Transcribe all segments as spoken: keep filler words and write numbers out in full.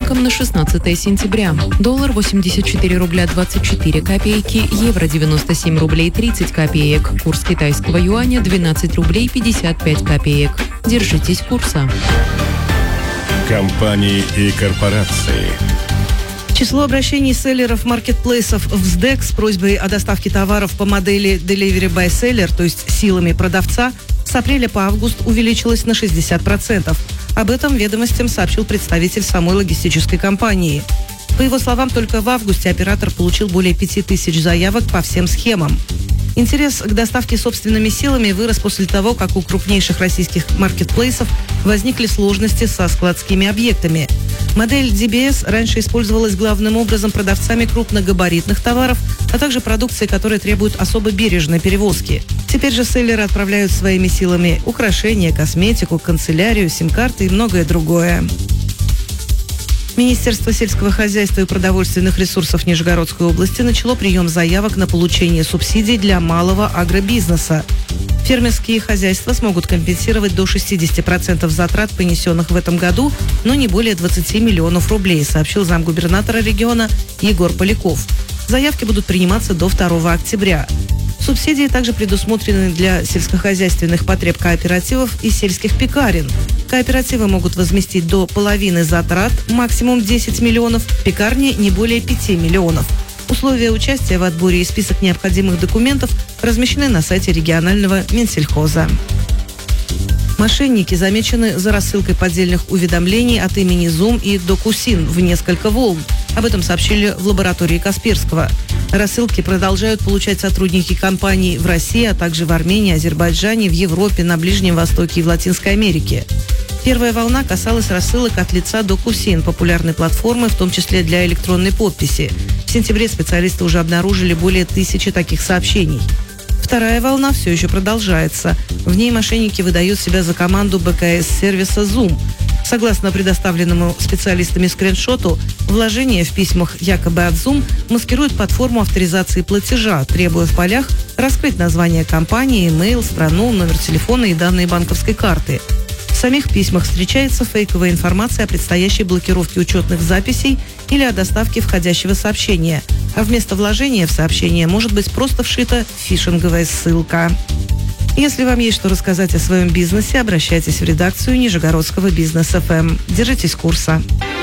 рынкам на шестнадцатое сентября. Доллар восемьдесят четыре рубля двадцать четыре копейки, евро девяносто семь рублей тридцать копеек, курс китайского юаня двенадцать рублей пятьдесят пять копеек. Держитесь курса. Компании и корпорации. Число обращений селлеров маркетплейсов в СДЭК с просьбой о доставке товаров по модели Delivery by Seller, то есть силами продавца, с апреля по август увеличилось на шестьдесят процентов. Об этом ведомостям сообщил представитель самой логистической компании. По его словам, только в августе оператор получил более пяти тысяч заявок по всем схемам. Интерес к доставке собственными силами вырос после того, как у крупнейших российских маркетплейсов возникли сложности со складскими объектами. Модель ди би эс раньше использовалась главным образом продавцами крупногабаритных товаров, а также продукции, которая требует особо бережной перевозки. Теперь же селлеры отправляют своими силами украшения, косметику, канцелярию, сим-карты и многое другое. Министерство сельского хозяйства и продовольственных ресурсов Нижегородской области начало прием заявок на получение субсидий для малого агробизнеса. Фермерские хозяйства смогут компенсировать до шестьдесят процентов затрат, понесенных в этом году, но не более двадцать миллионов рублей, сообщил замгубернатора региона Егор Поляков. Заявки будут приниматься до второго октября. Субсидии также предусмотрены для сельскохозяйственных потреб кооперативов и сельских пекарен. Кооперативы могут возместить до половины затрат, максимум десять миллионов, пекарни не более пяти миллионов. Условия участия в отборе и список необходимых документов размещены на сайте регионального Минсельхоза. Мошенники замечены за рассылкой поддельных уведомлений от имени Zoom и Докусин в несколько волн. Об этом сообщили в лаборатории Касперского. Рассылки продолжают получать сотрудники компаний в России, а также в Армении, Азербайджане, в Европе, на Ближнем Востоке и в Латинской Америке. Первая волна касалась рассылок от лица Докусин, популярной платформы, в том числе для электронной подписи. В сентябре специалисты уже обнаружили более тысячи таких сообщений. Вторая волна все еще продолжается. В ней мошенники выдают себя за команду бэ ка эс-сервиса Zoom. Согласно предоставленному специалистами скриншоту, вложения в письмах якобы от Zoom маскируют под форму авторизации платежа, требуя в полях раскрыть название компании, имейл, страну, номер телефона и данные банковской карты. В самих письмах встречается фейковая информация о предстоящей блокировке учетных записей или о доставке входящего сообщения, а вместо вложения в сообщение может быть просто вшита фишинговая ссылка. Если вам есть что рассказать о своем бизнесе, обращайтесь в редакцию Нижегородского бизнес эф эм. Держитесь курса.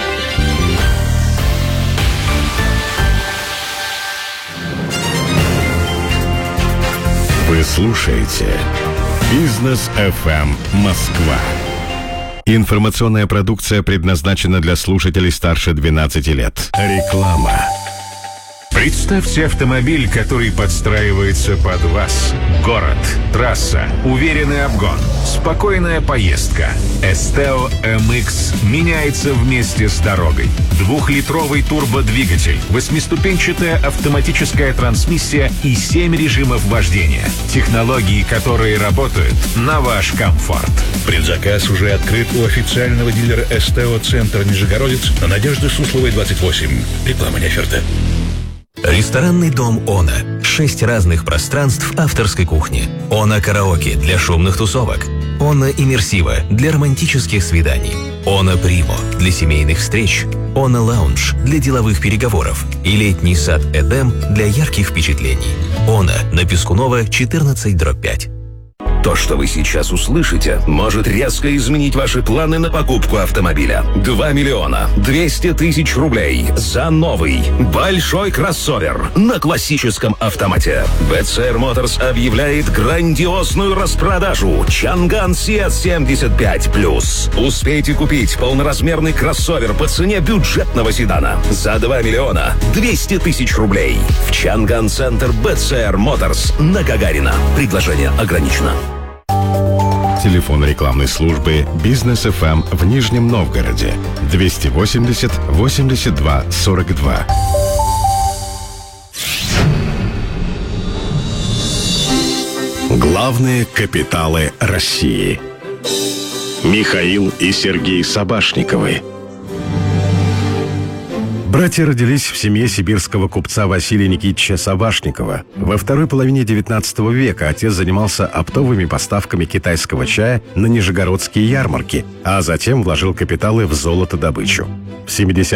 Вы слушаете Бизнес эф эм Москва. Информационная продукция предназначена для слушателей старше двенадцати лет. Реклама. Представьте автомобиль, который подстраивается под вас. Город, трасса, уверенный обгон, спокойная поездка. Esteo эм икс меняется вместе с дорогой. Двухлитровый турбодвигатель, восьмиступенчатая автоматическая трансмиссия и семь режимов вождения. Технологии, которые работают на ваш комфорт. Предзаказ уже открыт у официального дилера Esteo Центр Нижегородец на Надежды Сусловой, двадцать восемь. Реклама не оферта. Ресторанный дом «Она». Шесть разных пространств авторской кухни. «Она караоке» для шумных тусовок. «Она иммерсива» для романтических свиданий. «Она Примо» для семейных встреч. «Она лаунж» для деловых переговоров. И летний сад «Эдем» для ярких впечатлений. «Она» на Пискунова, четырнадцать дробь пять. То, что вы сейчас услышите, может резко изменить ваши планы на покупку автомобиля. два миллиона двести тысяч рублей за новый большой кроссовер на классическом автомате. бэ цэ эр Motors объявляет грандиозную распродажу Чанган си эс семьдесят пять плюс. Успейте купить полноразмерный кроссовер по цене бюджетного седана за два миллиона двести тысяч рублей в Чанган-центр бэ цэ эр Motors на Гагарина. Предложение ограничено. Телефон рекламной службы Бизнес эф эм в Нижнем Новгороде двести восемьдесят восемьдесят два сорок два. Главные капиталы России. Михаил и Сергей Собашниковы. Братья родились в семье сибирского купца Василия Никитича Собашникова. Во второй половине девятнадцатого века отец занимался оптовыми поставками китайского чая на нижегородские ярмарки, а затем вложил капиталы в золотодобычу. В семидесятых